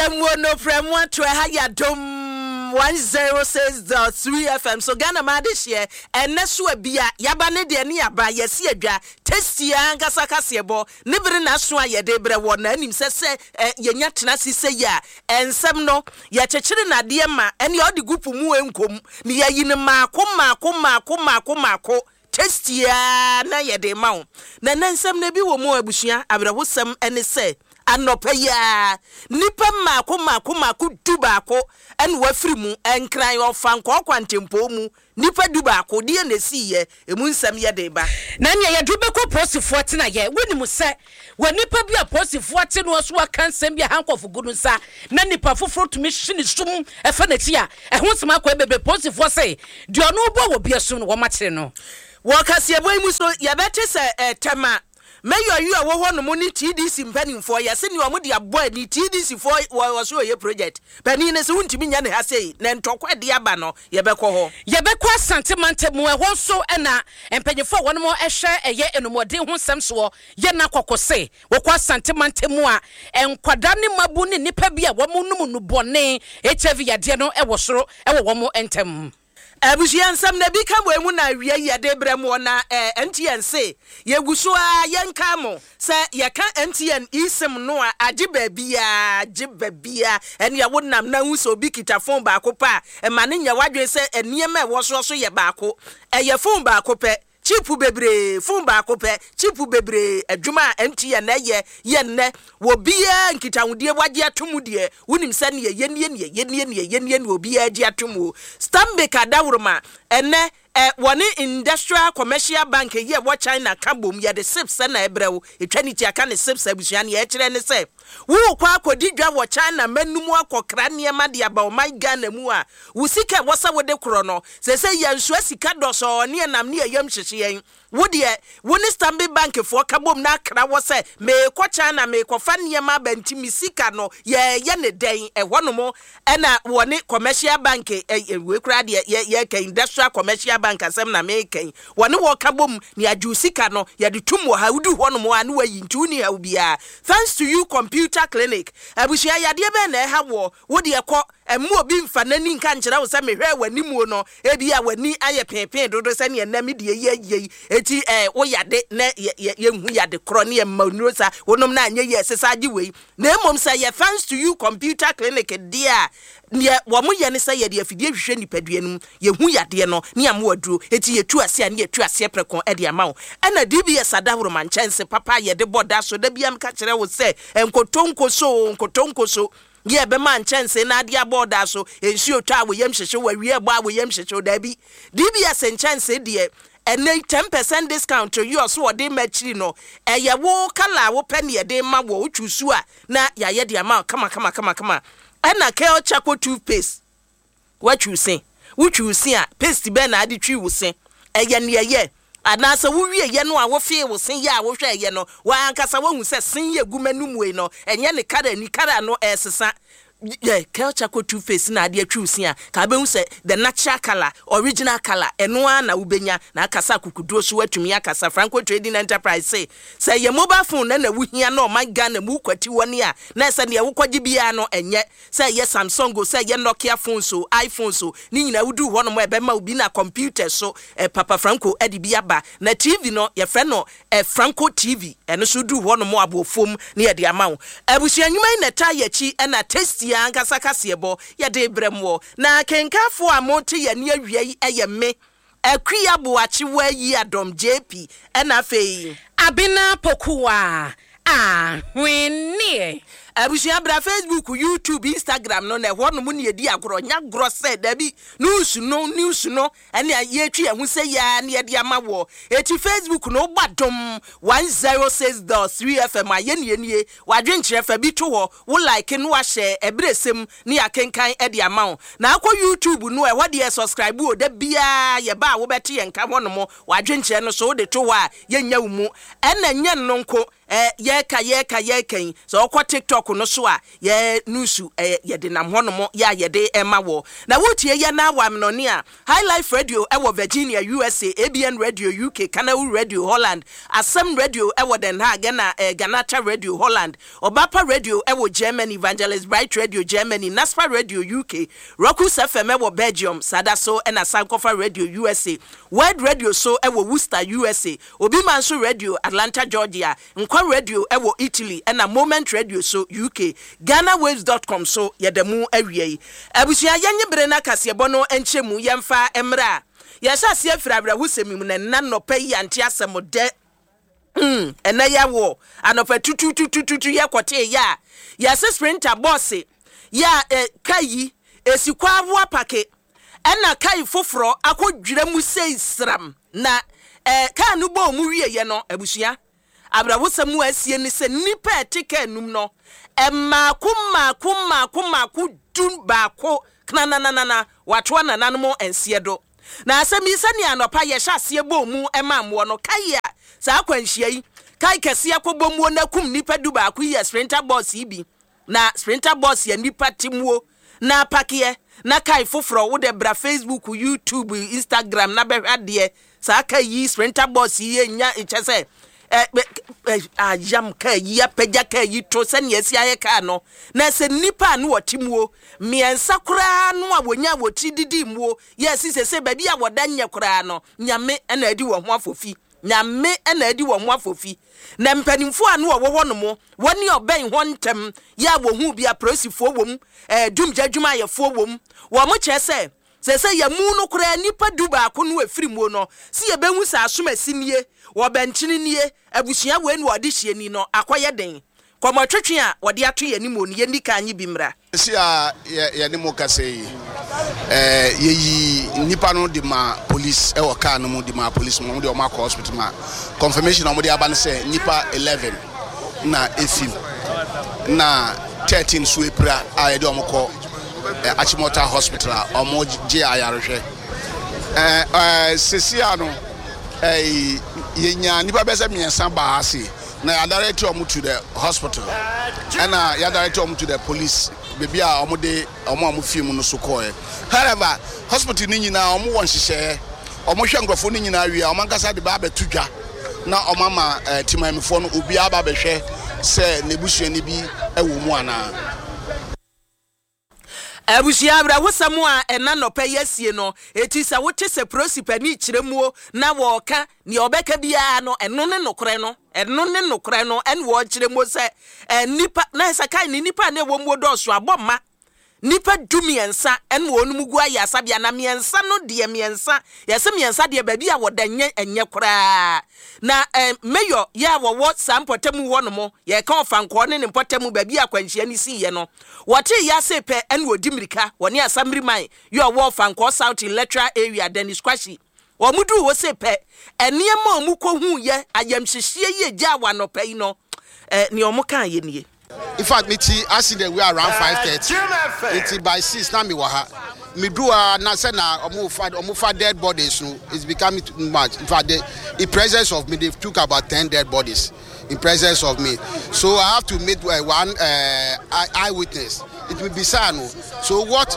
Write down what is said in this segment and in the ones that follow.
Yemono from one to a higher dome 106.3 FM. So Ghana Madishye and Nesua Bia Yabane de Niaba Yesia Testia Gasaka Sebo Nibri Naswa Yadebre one and him says Yenyatinasi say ya and Samno Yachina Diema and your the group Muenkum Nia Yinema Kuma Testia na yede maw na nansam na bi wo mo abushia abrahosam ene se anopa ya nipa mako dubako ene wafiri mu enkran ofan kwantempɔ mu nipa dubako de na siye emu nsam yede ba na nya ye dubeko posifo tena ye woni mu se wa nipa bi a posifo te no so aka nsam bi hankofo gudu nsa na nipa foforo tumi hye ne sum efa na ti a ehun sema kwa bebe posifo se de ono bo wo bia so no wo makere no Wakasie boy mu so ya bete se tema mayor you a wo ho no mo ni TDC mpanimfo ya se ni o mo de aboa ni TDC fo wo so ye project pani ne se wuntimi nya ne ha sei na ntokwa de aba no ye bekọ ho ye bekọ asante mante mu ho so na empanyefo won mo ehwe eye enomode ho sem so ye na kokose wo kwa asante mante mu a enkwada ne mabu ne nipa bi a wo mo num no bone HIV yade no ewo soro ewo wo mo entem Abusian sam na bi ka bo emu na wiye yade brem na MTN say ye guso a yenka mo se ye ka MTN isim no a age babia ene ya wonam na hu so bi kita phone ba ko pa e ma ne nya wadwe se eniem e wo so ye ba ko ye phone ba ko pe chipu bebre phone ba ko pe chipu bebre adwuma MTN na ye ne wo bia nkitahudie wage atomudie wonim se ne ye wo bia agi atomu Stanbic adawroma ene one industrial commercial bank ye wo China kabom ye de sips na ebrewo etwaniti aka ne sips abusuan ye kire ne se wo kwa akodidwa wo China manumu akokra ne ma de aba o my Ghana mu a wo sika wo sa wo de kro no se yansu asika doso ne nam ne yam hyehye yen wo de wo ne Stanbic bank fo kabom na kra wo se me ko China me ko fa ne ma banti mi sika no ye ne den no mo na wo ne commercial bank we kra de ye ka industrial commercial bank asem na meken wone wo kabom ni ajusika no ye de tum wo ha wudu ho no mo anu wayi ntu ni ha ubia thanks to you computer clinic abushia yade be na ha wo de ekọ emu obi mfa nani nka nkyera wo se mehwe wanimu no ebi a wani aye pepen dodo se ne na me de ye eti wo yade na ye hu yade kro ne ye manurosa wonom na anye ye sesaje wei na emom se ye thanks to you computer clinic dia ne wo mo ye ne se ye de afidie hwehwe nipaduanum ye hu yade no ne am waduro eti ye tu ase a ne ye tu ase prekon e de ama wo na DBS adahoro manchense papa ye de boda so da biam ka kire wo se nkotonko so ye be man chance na dia border so ensuo twa wo yam hyehye wa wie bo wo yam hyehye da bi DBS chance de and 10% discount to you so de matchri no ye wo kala wo pe ne de ma wo chusu a na ya ye de ama kama na Kale Chaco toothpaste what you say wo a paste be na ade twi wo se ye ne ye anasa wo wie ye no a wo fe wo sen ye a wo hwe ye no wa ankasa wo hu se sen ye gumanumwe no enye ne kara no esesa yeah, culture ko two face na ade atwusi a ka be hu se the natural color original color eno a na ubenya na akasa kukuduo so watumi akasa Franco Trading Enterprise say ye mobile phone na wuhia na o man Ghana mu kwati woni a na se ne wukwaji bia no enye say ye Samsung go say ye Nokia phone so iPhone so ni nyina wudu ho no mo ebe ma obi na computer so Papa Franco edi bia ba na TV no ye fre no Franco TV eno so du ho no mo abofom na ye de amawo abusuanyuma na ta yachi na test ya nkasa kasebo ya de bremwo na kenkafo amonte ya ne awie eye me akua boachi wa yi adom JP na fei abina pokuwa hwenne abusia bra Facebook YouTube Instagram no na ho no mu ne edi agoro nya gro se da bi news no ene ye twi ehun se ya ne edi amawo eti Facebook no gbadom 106.3 FM aye ne wadwe nkyere fa bi to ho wo like no ahye ebresem ne akenkan edi amawo na akọ YouTube no ho de subscribe o da bia ye ba wo beti ye nka ho no mo wadwe nkyere no so de to ho a ye nya wo mu ena nya no nko yeka so okwa TikTok no so a ye nusu ye de nam hono ya ye de ema wo na wotie ye na awam no ne a High Life Radio ewo Virginia USA, ABN Radio UK, Kanawu Radio Holland, Asem Radio ewo Den Haag na Ganata Radio Holland, Obapa Radio ewo Germany, Evangelist Bright Radio Germany, Naspa Radio UK, Rokus FM ewo Belgium, Sadaso and Sankofa Radio USA, World Radio so ewo Worcester USA, Obimansu Radio Atlanta Georgia, Nkwa Radio ewo Italy and a Moment Radio so UK, GhanaWaves.com so yedemu ewie. Abusia yanye brena kasiebono enchemu yemfa emra. Yasha sie frabra husemi mu na no pay anti asemo de. Ena ya wo anopa tutu ya kote ya. Yase sprinter boss ya kai esikwa abo apake. Ena kai foforo akodwira mu sei sram na ka no bo mu wie ye no abusia. Abrawosam asie ni se nipa etike num no maku dun baako knananana watwa nananmo ensiedo na asemi sani anopa ye hyasie bo mu emamwo no kai a sa akwanhia yi kai kese akobomuo na kum nipa du baako yi sprinter boss ibi na sprinter boss ya nipa timuo na pakie na kai foforo wo de bra Facebook, YouTube, Instagram na behwade sa kai yi sprinter boss yi nya echese ajam ka ya pegya ka yi to sane yesi aye ka no na se nipa no wotimuo miensa kura no abonya woti didi muo yesi se baby a wodanye kura no nyame na adi wo ho afofi nyame na adi wo ho afofi na mpanimfo anu wo no mo woni oben ho ntem ya wo hu bia prosifo wom dumjadwuma yefo wom wo mo chese se ya mu no kura nipa duba ko no afiri mu no si ye behu sa asoma sinie wo benchini nie abusua we ni wode hieni no akoye den komotwetwe a wode ato ye ni mo ni ye ndika anyi bimra si a ye ni mo kase yi nipa no di ma police e wo ka no mo di ma police mo de o ma hospital ma confirmation mo de aba ne se nipa 11 na efim na 13 so epra a ye de o mo ko Achimota Hospital omo je ayarehwe sesiano yenya nipa bese miensa ba ase na ya direct omo to the hospital and ya direct omo to the police baby a omo de omo film no so koe. However, hospital ni nyina omo won hihye omo hwe ngrofo ni nyina wi omo nkasa de ba betudwa na omo ma timamifo no obi aba behwe se nebusuani bi ewo mu ana abusia abra wosamu a ena no payesie no etisa wote se prosipani kiremuo na woka ni obeka bia no eno ne nokore no en wo kiremuo se nipa na sakai ni nipa na wo mu do so aboma nipa dumiensa en wo nu gu aya sabia na miensa no de miensa yese miensa de ba bia wodanye enye kora na mayor ya wo sampotemu wo no mo ye ka ofanko ne mpotemu ba bia kwanhia ni si ye no wote ya sepe en wo dimirika woni asamri man yo wo ofanko South Electoral Area Dennis Kwashi wo mudu wo sepe eniema omuko hu ye ayamhyehye ye gya wano pai no ni omuka ye nie. In fact, me accident we around 5:30. It's by 6 na me waha. Me do na say na omufa dead bodies no. It's becoming too much. In fact, the presence of me, they took about 10 dead bodies in presence of me. So I have to meet one eyewitness. It will be sad. So what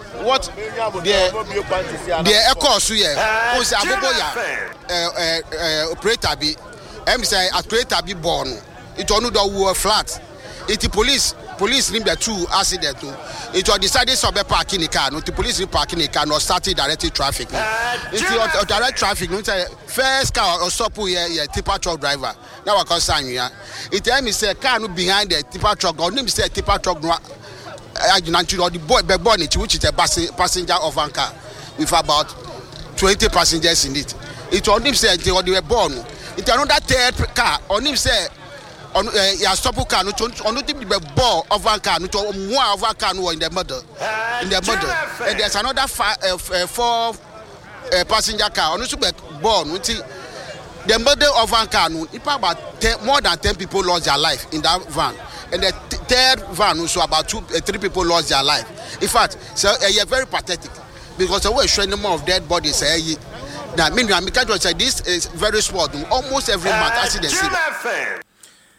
the echo so here. O say abobo ya operator bi. Em say operator bi born. It onu do wo flat. It police nim the two accident. It was decided to be parking the car. No, the police parking the car. No, started directing traffic. It direct traffic. No, first car or stop here. Tipper truck driver. Now I concern you. It tell me say car no behind the tipper truck. Or name say tipper truck no. The boy which is a passenger of one car with about 20 passengers in it. It on him say they were born. It another third car. On him say. Ya stop car no on the ball of one car no one of one car no in the middle and there's another 4 passenger car on the ball no the middle of one car no about 10, more than 10 people lost their life in that van and the third van also about 3 people lost their life. In fact, so you're very pathetic because the way showing more of dead bodies now meanwhile because this is very small almost every month accident.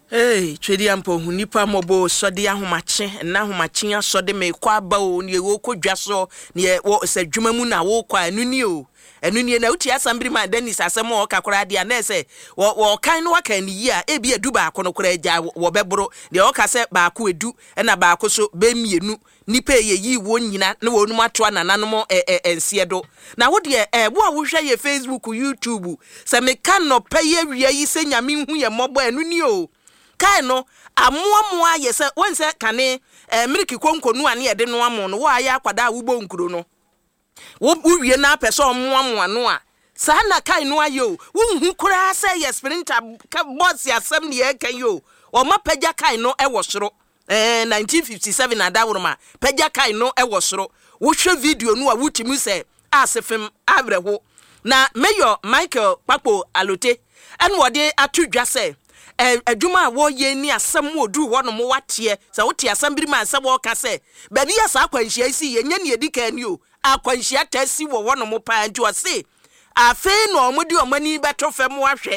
Hey, Chedi ampo nipa mobo sode ahomache na ahomache asode me kwa ba o ne wo kodwa so ne wo se dwuma mu na wo kwa anuni o anuni na uti asambiri ma Dennis asem o kakora dia na se wo kan no waka ni yi a ebi edu ba akono kora agya wo beboro de o ka se ba ako edu na ba ako so be mienu nipa ye yi wo nyina na wo num ato anananom ense do na wo de bo a wo hwa ye Facebook YouTube se me kan no peye wia yi se nyame hu ye mobo anuni o kai no amoamoa yese wonse kane miriki konkonu ane ye de no amo no wo aya kwada wo bo nkuro no wo wie na pese omoamoa no a sa na kai no ayo wo hu kura se ye sprinter ka boss yasem ne ye kan yo o ma pagya kai no e wo soro 1957 adawroma pagya kai no e wo soro wo hwe video no a wutimu se asefem abreho na Mayor Michael Kpakpo Alote en wode atudwa se adwuma wo ye ni asem odu ho no mo watie se wote asem biri man se wo ka se ba bi ya sa akwanhia si ye nya ne edika ni o akwanhia ta si wo no mo pa nti o se afi no omodi omani beto fam wahwe